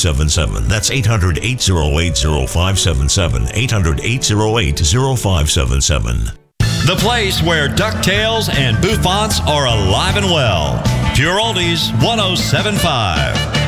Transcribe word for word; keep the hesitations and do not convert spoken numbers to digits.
seven seven. That's eight hundred, eight oh eight, oh five seven seven. eight hundred, eight oh eight, oh five seven seven. The place where DuckTales and Bouffants are alive and well. Pure Oldies one oh seven point five.